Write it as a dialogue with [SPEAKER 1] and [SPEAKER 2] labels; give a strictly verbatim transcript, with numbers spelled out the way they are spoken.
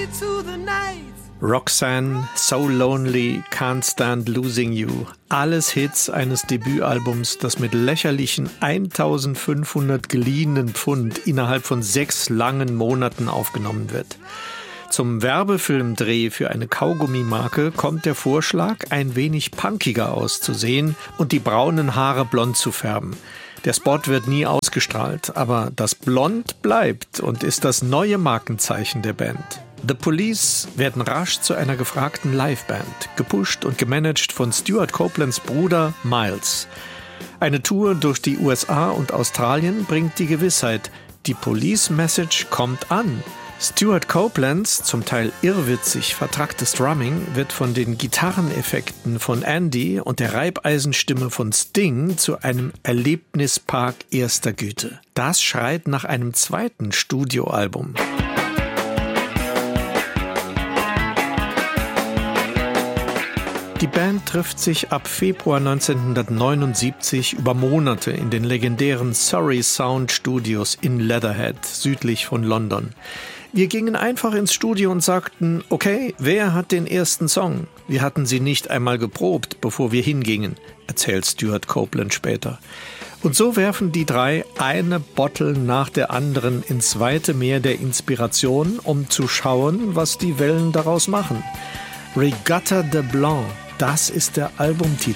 [SPEAKER 1] to the night.
[SPEAKER 2] Roxanne, So Lonely, Can't Stand Losing You. Alles Hits eines Debütalbums, das mit lächerlichen eintausendfünfhundert geliehenen Pfund innerhalb von sechs langen Monaten aufgenommen wird. Zum Werbefilmdreh für eine Kaugummimarke kommt der Vorschlag, ein wenig punkiger auszusehen und die braunen Haare blond zu färben. Der Spot wird nie ausgestrahlt, aber das Blond bleibt und ist das neue Markenzeichen der Band. The Police werden rasch zu einer gefragten Liveband, gepusht und gemanagt von Stuart Copelands Bruder Miles. Eine Tour durch die U S A und Australien bringt die Gewissheit, die Police-Message kommt an. Stuart Copelands, zum Teil irrwitzig vertracktes Drumming, wird von den Gitarreneffekten von Andy und der Reibeisenstimme von Sting zu einem Erlebnispark erster Güte. Das schreit nach einem zweiten Studioalbum. Die Band trifft sich ab Februar neunzehnhundertneunundsiebzig über Monate in den legendären Surrey Sound Studios in Leatherhead, südlich von London. Wir gingen einfach ins Studio und sagten, okay, wer hat den ersten Song? Wir hatten sie nicht einmal geprobt, bevor wir hingingen, erzählt Stuart Copeland später. Und so werfen die drei eine Bottle nach der anderen ins weite Meer der Inspiration, um zu schauen, was die Wellen daraus machen. Regatta de Blanc, das ist der Albumtitel.